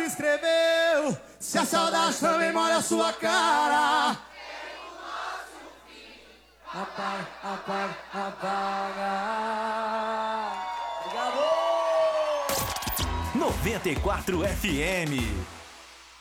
escreveu. Se a saudade também molha a sua cara, apaga, apaga, apaga. Obrigado! 94 FM.